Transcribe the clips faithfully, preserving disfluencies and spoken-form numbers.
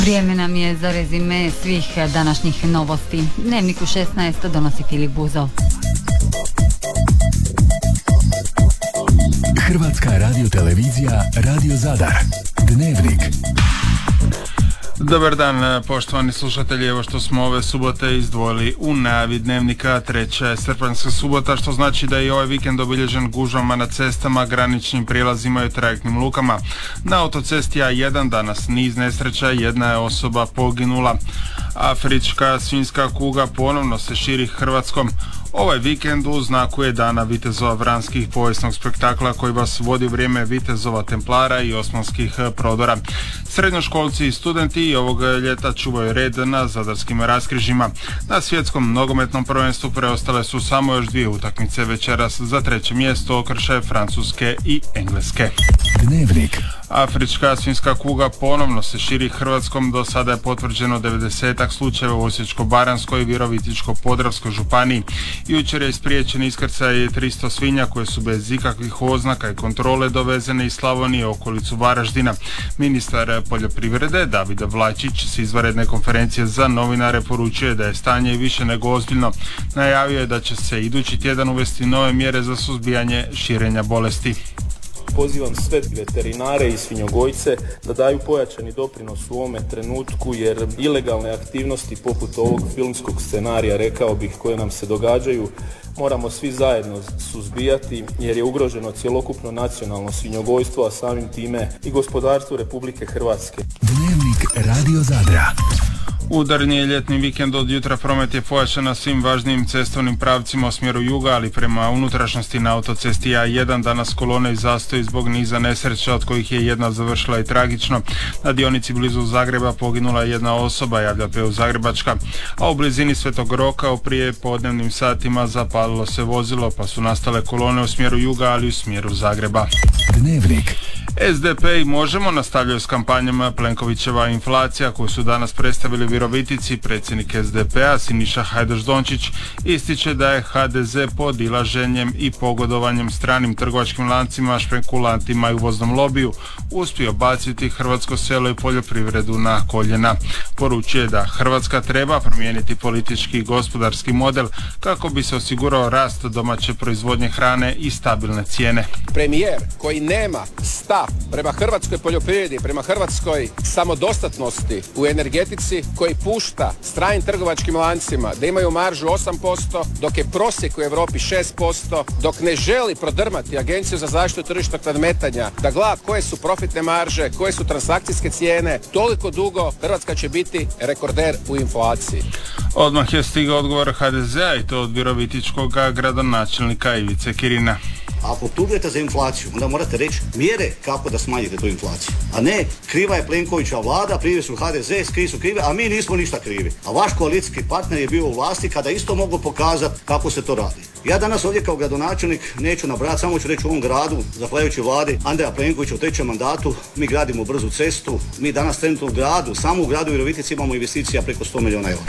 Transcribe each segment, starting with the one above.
Vrijeme nam je za rezime svih današnjih novosti. Dnevnik u šesnaest donosi Filip Buzov. Hrvatska radiotelevizija, Radio Zadar. Dnevnik. Dobar dan, poštovani slušatelji, evo što smo ove subote izdvojili u najavi dnevnika. Treća je srpanjska subota, što znači da je i ovaj vikend obilježen gužvama na cestama, graničnim prijelazima i trajektnim lukama. Na autocesti A jedan danas niz nesreća, jedna je osoba poginula. Afrička svinjska kuga ponovno se širi Hrvatskom. Ovaj vikend u znaku je Dana vitezova vranskih povijesnog spektakla koji vas vodi vrijeme vitezova templara i osmanskih prodora. Srednjoškolci i studenti i ovog ljeta čuvaju red na zadarskim raskrižima. Na svjetskom nogometnom prvenstvu preostale su samo još dvije utakmice večeras. Za treće mjesto okršaj Francuske i Engleske. Dnevnik. Afrička svinjska kuga ponovno se širi Hrvatskom. Do sada je potvrđeno devedesetak slučajeva u Osječko-baranjskoj i Virovitičko-podravskoj županiji. Jučer je ispriječen iskrcaj tristo svinja koje su bez ikakvih oznaka i kontrole dovezene iz Slavonije u okolicu Varaždina. Ministar poljoprivrede David Vlačić s izvanredne konferencije za novinare poručuje da je stanje više nego ozbiljno. Najavio je da će se idući tjedan uvesti nove mjere za suzbijanje širenja bolesti. Pozivam sve veterinare i svinjogojce da daju pojačani doprinos u ovome trenutku, jer ilegalne aktivnosti poput ovog filmskog scenarija, rekao bih, koje nam se događaju, moramo svi zajedno suzbijati, jer je ugroženo cjelokupno nacionalno svinjogojstvo, a samim time i gospodarstvo Republike Hrvatske. Dnevnik Radio Zadra. Udarni je ljetni vikend, od jutra promet je pojačan na svim važnijim cestovnim pravcima u smjeru juga, ali prema unutrašnjosti na autocesti A jedan danas kolone i zastoji zbog niza nesreća, od kojih je jedna završila i tragično. Na dionici blizu Zagreba poginula je jedna osoba, javlja P U Zagrebačka, a u blizini Svetog Roka u prije podnevnim satima zapalilo se vozilo, pa su nastale kolone u smjeru juga, ali u smjeru Zagreba. Dnevnik. S D P i Možemo nastavljaju s kampanjama Plenkovićeva inflacija, koju su danas predstavili Virovitici. Predsjednik S D P-a Siniša Hajdaš-Dončić ističe da je H D Z pod ilaženjem i pogodovanjem stranim trgovačkim lancima, špekulantima i uvoznom lobiju uspio baciti hrvatsko selo i poljoprivredu na koljena. Poručuje da Hrvatska treba promijeniti politički i gospodarski model kako bi se osigurao rast domaće proizvodnje hrane i stabilne cijene. Premijer koji nema stav prema hrvatskoj poljoprivredi, prema hrvatskoj samodostatnosti u energetici, koji pušta stranim trgovačkim lancima da imaju maržu osam posto, dok je prosjek u Europi šest posto, dok ne želi prodrmati Agenciju za zaštitu tržišnog nadmetanja, da gleda koje su profitne marže, koje su transakcijske cijene, toliko dugo Hrvatska će biti rekorder u inflaciji. Odmah je stigao odgovor H D Z-a i to od virovitičkog gradonačelnika Ivice Kirina. Ako optužujete za inflaciju, onda morate reći mjere kako da smanjite tu inflaciju. A ne, kriva je Plenkovićeva vlada, krivi su H D Z, krivi su krivi, a mi nismo ništa krivi. A vaš koalicijski partner je bio u vlasti kada isto mogu pokazati kako se to radi. Ja danas ovdje kao gradonačelnik neću nabrati, samo ću reći u ovom gradu, zahvaljujući vladi Andreja Plenkovića u trećem mandatu, mi gradimo brzu cestu, mi danas trenutno u gradu, samo u gradu Virovitici imamo investicija preko sto milijuna eura.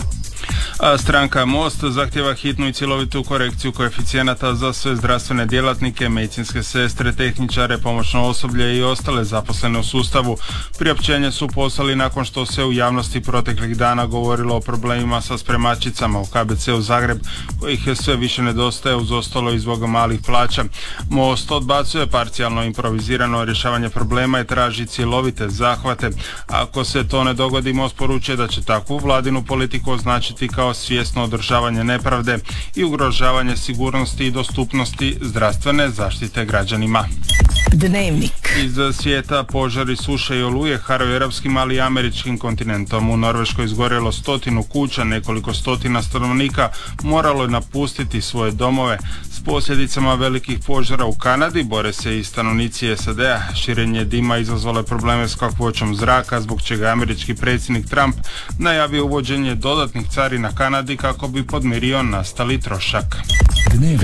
A stranka Most zahtjeva hitnu i cjelovitu korekciju koeficijenata za sve zdravstvene djelatnike, medicinske sestre, tehničare, pomoćno osoblje i ostale zaposlene u sustavu. Priopćenje su poslali nakon što se u javnosti proteklih dana govorilo o problemima sa spremačicama u K B C-u Zagreb, kojih je sve više nedostaje, uz ostalo i zbog malih plaća. Most odbacuje parcijalno improvizirano rješavanje problema i traži cjelovite zahvate. Ako se to ne dogodi, Most poručuje da će takvu vladinu politiku označiti kao svjesno održavanje nepravde i ugrožavanje sigurnosti i dostupnosti zdravstvene zaštite građanima. Dnevnik. Iz svijeta požari, suše i oluje haraju europskim, ali i američkim kontinentom. U Norveškoj izgorjelo stotinu kuća, nekoliko stotina stanovnika moralo je napustiti svoje domove. S posljedicama velikih požara u Kanadi bore se i stanovnici S A D-a. Širenje dima izazvalo je probleme s kakvoćom zraka, zbog čega američki predsjednik Trump najavio uvođenje dodatnih carina Kanadi kako bi podmirio nastali trošak. Dnevnik.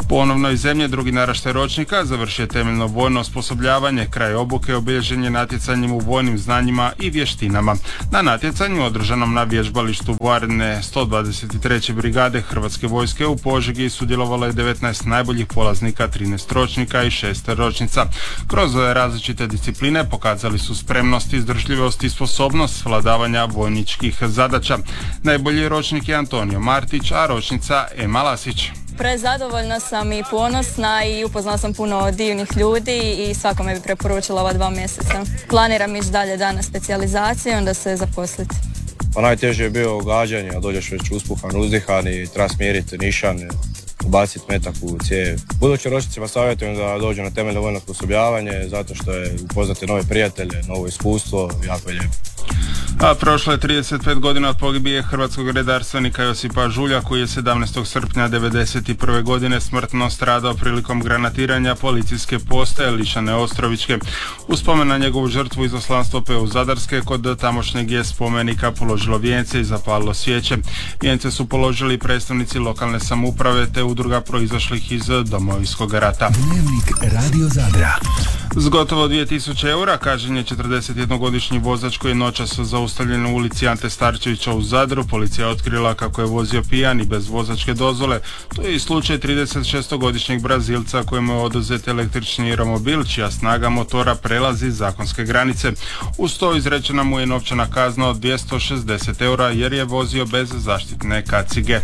Ponovno iz zemlje drugi naraštaj ročnika završio temeljno vojno osposobljavanje, kraj obuke obilježen je natjecanjem u vojnim znanjima i vještinama. Na natjecanju održanom na vježbalištu vojarne sto dvadeset treće brigade Hrvatske vojske u Požegi sudjelovalo je devetnaest najboljih polaznika, trinaest ročnika i šest ročnica. Kroz različite discipline pokazali su spremnost, izdržljivost i sposobnost svladavanja vojničkih zadaća. Najbolji ročnik je Antonio Martić, a ročnica Ema Lasić. Prezadovoljna sam i ponosna i upoznala sam puno divnih ljudi i svakome bi preporučila ova dva mjeseca. Planiram ići dalje dan na specijalizaciju i onda se zaposliti. Pa najteže je bio ugađanje, a dođeš već uspuhan, uzdihan i treba smiriti nišan, ubaciti metak u cijev. Budući ročnicima savjetujem da dođu na temeljno vojno osposobljavanje zato što je upoznati nove prijatelje, novo iskustvo, jako je lijepo. A prošlo je trideset pet godina od pogibije hrvatskog redarstvenika Josipa Žulja, koji je sedamnaestog srpnja devedeset prve godine smrtno stradao prilikom granatiranja policijske postaje Lišane Ostrovićke. U spomen na njegovu žrtvu izaslanstvo P U Zadarske kod tamošnjeg je spomenika položilo vijence i zapalilo svijeće. Vijence su položili predstavnici lokalne samouprave te udruga proizašlih iz Domovinskog rata. Dnevnik Radio Zadra. S gotovo dvije tisuće eura kažnjen je četrdesetjednogodišnji vozač koji je noćas zaustavljen u ulici Ante Starčevića u Zadru. Policija je otkrila kako je vozio pijan i bez vozačke dozvole. To je i slučaj trideset šestogodišnjeg Brazilca kojemu je oduzet električni romobil čija snaga motora prelazi zakonske granice. Uz to izrečena mu je novčana kazna od dvjesto šezdeset eura jer je vozio bez zaštitne kacige.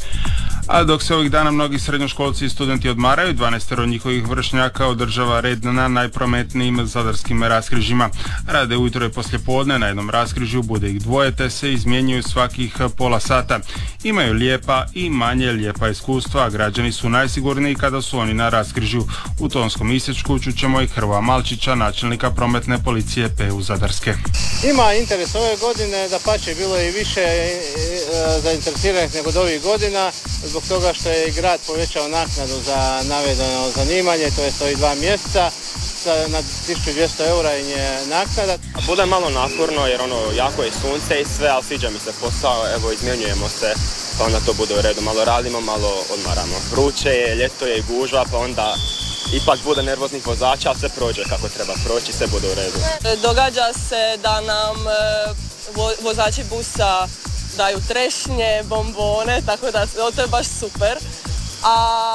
A dok se ovih dana mnogi srednjoškolci i studenti odmaraju, dvanaestero njihovih vršnjaka održava red na najprometnijim zadarskim raskrižjima. Rade ujutro i poslijepodne, na jednom raskrižju bude ih dvoje te se izmjenjuju svakih pola sata. Imaju lijepa i manje lijepa iskustva, a građani su najsigurniji kada su oni na raskrižju. U tonskom isječku čućemo i Hrvoja Malčića, načelnika prometne policije P U Zadarske. Ima interes ove godine, da pače bilo je i više e, e, zainteresiranih nego od ovih godina, zbog toga što je grad povećao naknadu za navedeno zanimanje, to je sto dva mjeseca, na tisuću dvjesto eura je naknada. Bude malo naporno jer ono jako je sunce i sve, ali sviđa mi se posao, evo izmjenjujemo se, pa onda to bude u redu, malo radimo, malo odmaramo. Vruće je, ljeto je i gužva, pa onda ipak bude nervoznih vozača, ali sve prođe kako treba proći, sve bude u redu. Događa se da nam vo, vozači busa daju trešnje, bombone, tako da to je baš super. A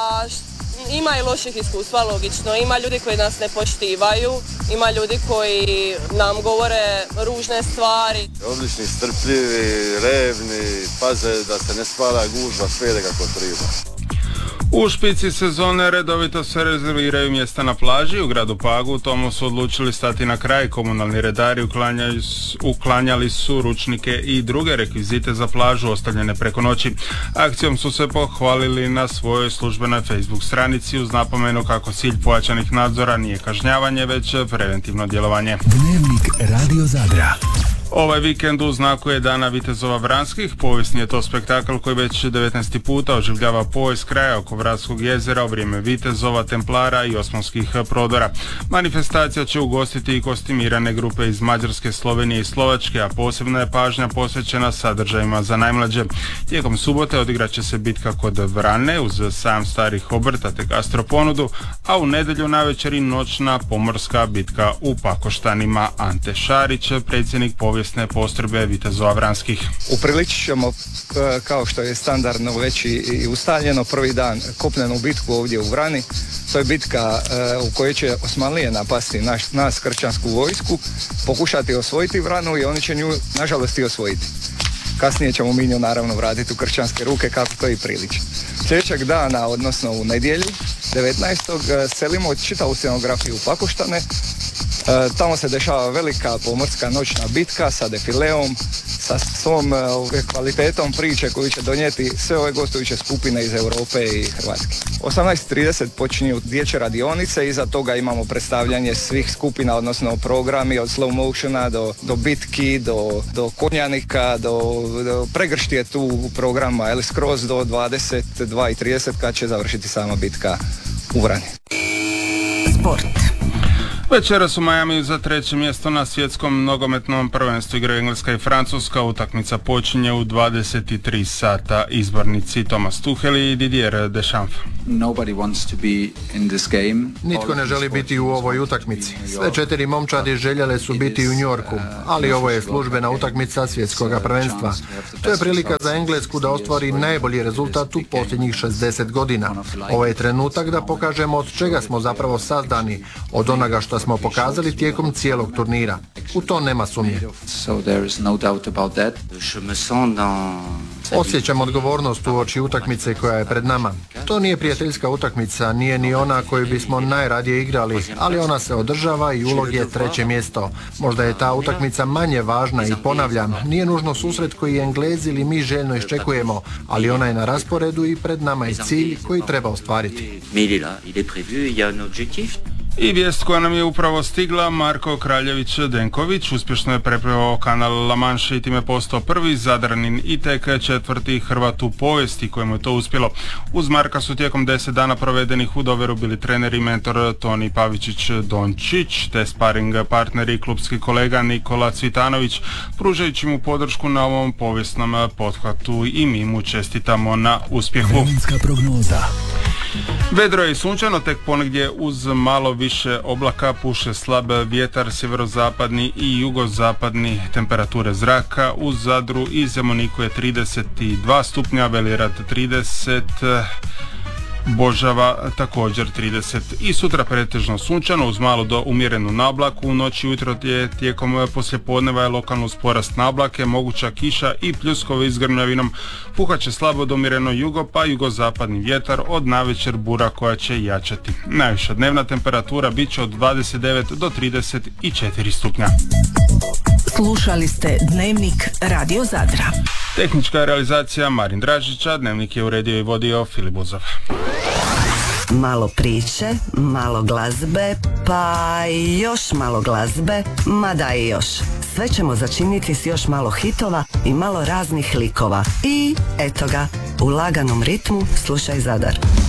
ima i loših iskustva, logično. Ima ljudi koji nas ne poštivaju, ima ljudi koji nam govore ružne stvari. Odlični, strpljivi, revni, paze da se ne stvara gužva, sve ide kako treba. U špici sezone redovito se rezerviraju mjesta na plaži. U gradu Pagu tomu su odlučili stati na kraj. Komunalni redari uklanjali su ručnike i druge rekvizite za plažu ostavljene preko noći. Akcijom su se pohvalili na svojoj službenoj Facebook stranici uz napomenu kako cilj pojačanih nadzora nije kažnjavanje, već preventivno djelovanje. Dnevnik Radio Zadra. Ovaj vikend u znaku je Dana vitezova Vranskih. Povijesni je to spektakl koji već devetnaesti puta oživljava povijest kraja oko Vranskog jezera u vrijeme vitezova, templara i osmanskih prodora. Manifestacija će ugostiti i kostimirane grupe iz Mađarske, Slovenije i Slovačke, a posebna je pažnja posvećena sadržajima za najmlađe. Tijekom subote odigrat će se bitka kod Vrane uz sam starih obrta te gastroponudu, a u nedjelju navečer i noćna pomorska bitka u Pakoštanima. Ante Šarić, predsjednik povijesne postrojbe vitezova Vranskih. Upriličit ćemo, kao što je standardno već i ustaljeno, prvi dan kopnenu bitku ovdje u Vrani. To je bitka u kojoj će Osmanlije napasti naš, nas kršćansku vojsku, pokušati osvojiti Vranu i oni će nju nažalost i osvojiti. Kasnije ćemo mi nju naravno vratiti u kršćanske ruke kako to i priliči. Sljedećeg dana, odnosno u nedjelju, devetnaestog selimo čitavu scenografiju u Pakoštane. E, tamo se dešava velika pomorska noćna bitka sa defileom, sa svom e, kvalitetom priče koju će donijeti sve ove gostujuće skupine iz Europe i Hrvatske. osamnaest trideset počinju dječje radionice, iza toga imamo predstavljanje svih skupina, odnosno programi od slow motiona do, do bitki, do, do konjanika, do, do pregršti je tu programa, ali skroz do dvadeset dva i trideset kad će završiti sama bitka u Vrani. Sport. Večeras u Majamiju za treće mjesto na svjetskom nogometnom prvenstvu igraju Engleska i Francuska. Utakmica počinje u dvadeset tri sata. Izbornici Thomas Tuchel i Didier Deschamps. Nitko ne želi biti u ovoj utakmici. Sve četiri momčadi željele su biti u New Yorku, ali ovo je službena utakmica svjetskog prvenstva. To je prilika za Englesku da ostvari najbolji rezultat u posljednjih šezdeset godina. Ovo je trenutak da pokažemo od čega smo zapravo sazdani, od onoga što smo pokazali tijekom cijelog turnira. U to nema sumnje. Osjećam odgovornost u oči utakmice koja je pred nama. To nije prijateljska utakmica, nije ni ona koju bismo najradije igrali, ali ona se održava i ulog je treće mjesto. Možda je ta utakmica manje važna i ponavljam, nije nužno susret koji Englezi ili mi željno iščekujemo, ali ona je na rasporedu i pred nama je cilj koji treba ostvariti. I vijest koja nam je upravo stigla, Marko Kraljević-Denković uspješno je preplivao kanal La Manche i time postao prvi Zadranin i tek četvrti Hrvat u povijesti kojemu je to uspjelo. Uz Marka su tijekom deset dana provedenih u Doveru bili trener i mentor Toni Pavičić-Dončić, te sparing partner i klubski kolega Nikola Cvitanović, pružajući mu podršku na ovom povijesnom pothvatu i mi mu čestitamo na uspjehu. Vremenska prognoza. Vedro je i sunčano, tek ponegdje uz malo više oblaka puše slab vjetar sjeverozapadni i jugozapadni, temperature zraka u Zadru i Zemuniku je trideset dva stupnja, Veli Rat trideset, Božava također trideset. I sutra pretežno sunčano uz malo do umjerenu nablaku, u noći ujutro je tijekom poslijepodneva je lokalno uz porast nablake, moguća kiša i pljuskovi s grmljavinom, puhaće slabo do umjereno jugo pa jugozapadni vjetar, od navečer bura koja će jačati. Najviša dnevna temperatura bit će od dvadeset devet do trideset četiri stupnja. Slušali ste Dnevnik Radio Zadra. Tehnička realizacija Marin Dražića, Dnevnik je uredio i vodio Filip Buzov. Malo priče, malo glazbe, pa još malo glazbe, mada i još. Sve ćemo začiniti s još malo hitova i malo raznih likova. I eto ga, u laganom ritmu slušaj Zadar.